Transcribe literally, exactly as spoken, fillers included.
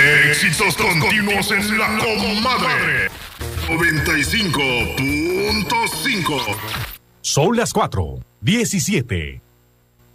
Éxitos continuos en la comadre. noventa y cinco punto cinco. Son las cuatro, diecisiete.